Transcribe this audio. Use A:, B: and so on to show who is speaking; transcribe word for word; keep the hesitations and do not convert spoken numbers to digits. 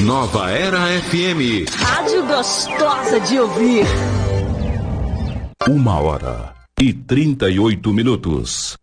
A: Nova Era F M.
B: Rádio gostosa de ouvir.
A: Uma hora e trinta e oito minutos.